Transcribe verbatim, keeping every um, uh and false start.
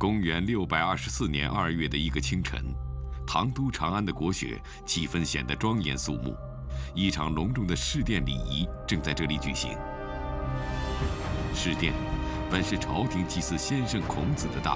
公元六百二十四年二月的一个清晨，唐都长安的国学气氛显得庄严肃穆，一场隆重的试殿礼仪正在这里举行。试殿本是朝廷祭祀先圣孔子的大